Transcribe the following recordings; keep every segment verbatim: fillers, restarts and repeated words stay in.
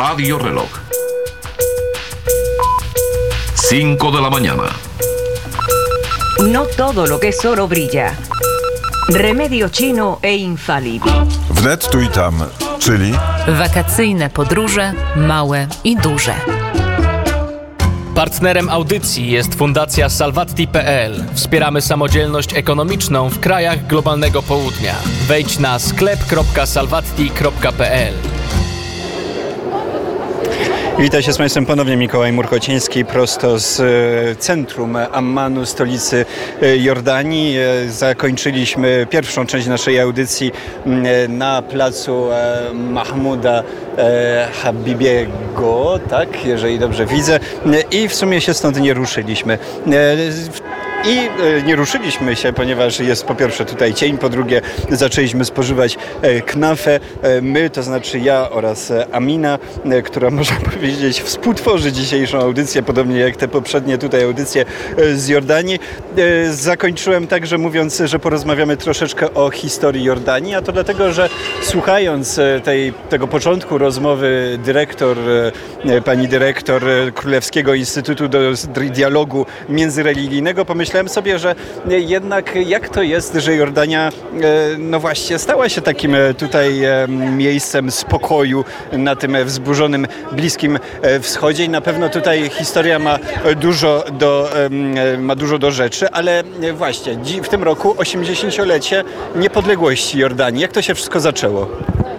Radio Reloj. cinco de la mañana. No todo lo que es oro brilla. Remedio chino e infalible. Wnet tu i tam, czyli wakacyjne podróże, małe i duże. Partnerem audycji jest Fundacja Salvatti kropka pe el. Wspieramy samodzielność ekonomiczną w krajach globalnego południa. Wejdź na sklep kropka salvatti kropka pe el. Witam się z Państwem ponownie, Mikołaj Murkociński, prosto z centrum Ammanu, stolicy Jordanii. Zakończyliśmy pierwszą część naszej audycji na placu Mahmuda Habibiego, tak, jeżeli dobrze widzę, i w sumie się stąd nie ruszyliśmy. I nie ruszyliśmy się, ponieważ jest po pierwsze tutaj cień, po drugie zaczęliśmy spożywać knafę. My, to znaczy ja oraz Amina, która można powiedzieć współtworzy dzisiejszą audycję, podobnie jak te poprzednie tutaj audycje z Jordanii. Zakończyłem także mówiąc, że porozmawiamy troszeczkę o historii Jordanii, a to dlatego, że słuchając tej, tego początku rozmowy dyrektor, pani dyrektor Królewskiego Instytutu do Dialogu Międzyreligijnego, pomyślałem sobie, że jednak jak to jest, że Jordania no właśnie stała się takim tutaj miejscem spokoju na tym wzburzonym Bliskim Wschodzie i na pewno tutaj historia ma dużo do, ma dużo do rzeczy, ale właśnie w tym roku osiemdziesięciolecie niepodległości Jordanii. Jak to się wszystko zaczęło?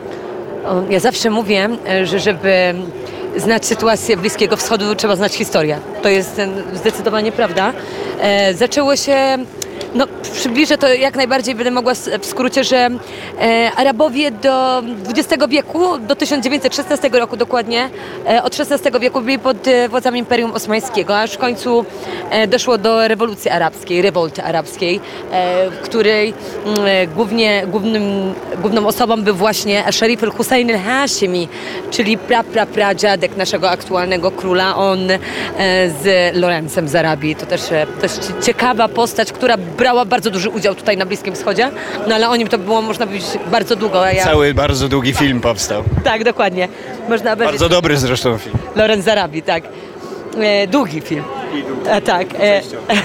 Ja zawsze mówię, że żeby znać sytuację Bliskiego Wschodu, trzeba znać historię. To jest zdecydowanie prawda. E, zaczęło się, no przybliżę to jak najbardziej, będę mogła w skrócie, że e, Arabowie do dwudziestego wieku, do tysiąc dziewięćset szesnastego roku dokładnie, e, od szesnastego wieku byli pod e, władzami Imperium Osmańskiego, aż w końcu e, doszło do rewolucji arabskiej, rewolty arabskiej, e, w której e, głównie, głównym, główną osobą był właśnie Sharif al-Hussein al-Hashimi, czyli pra, pra, pra dziadek naszego aktualnego króla, on e, z Lorencem z Arabii. To też, e, też ciekawa postać, która brała bardzo duży udział tutaj na Bliskim Wschodzie, no ale o nim to było, można powiedzieć, bardzo długo. A ja... Cały bardzo długi film powstał. Tak, dokładnie. Można bardzo dobry zresztą film. Lorenz z Arabii, tak. E, długi film. I długi. E, tak. E,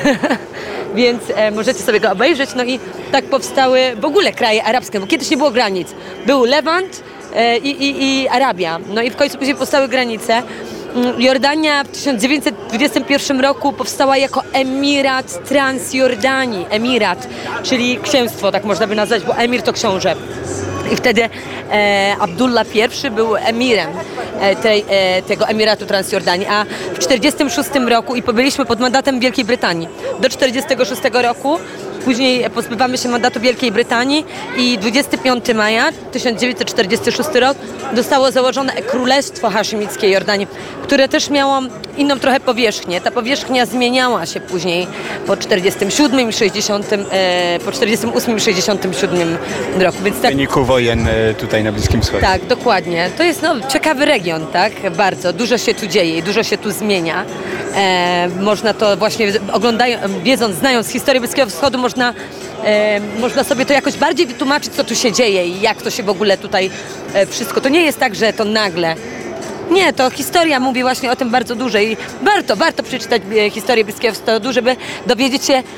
więc e, możecie sobie go obejrzeć. No i tak powstały w ogóle kraje arabskie, bo kiedyś nie było granic. Był Lewant e, i, i, i Arabia. No i w końcu później powstały granice. Jordania w tysiąc dziewięćset dwudziestym pierwszym roku powstała jako Emirat Transjordanii. Emirat, czyli księstwo, tak można by nazwać, bo emir to książę. I wtedy e, Abdullah I był emirem e, tej, e, tego Emiratu Transjordanii, a w tysiąc dziewięćset czterdziestym szóstym roku, i byliśmy pod mandatem Wielkiej Brytanii, do tysiąc dziewięćset czterdziestego szóstego roku. Później pozbywamy się mandatu Wielkiej Brytanii i dwudziestego piątego maja tysiąc dziewięćset czterdziesty szósty rok zostało założone Królestwo Haszemickie Jordanii, które też miało inną trochę powierzchnię. Ta powierzchnia zmieniała się później po czterdziestym siódmym i sześćdziesiątym, e, po czterdziestym ósmym i sześćdziesiątym siódmym roku. Więc tak, w wyniku wojen tutaj na Bliskim Wschodzie. Tak, dokładnie. To jest no, ciekawy region, tak? Bardzo. Dużo się tu dzieje i dużo się tu zmienia. E, można to właśnie oglądając, wiedząc, znając historię Bliskiego Wschodu, można, e, można sobie to jakoś bardziej wytłumaczyć, co tu się dzieje i jak to się w ogóle tutaj e, wszystko. To nie jest tak, że to nagle. Nie, to historia mówi właśnie o tym bardzo dużo i warto, warto przeczytać historię Bliskiego Wschodu, żeby dowiedzieć się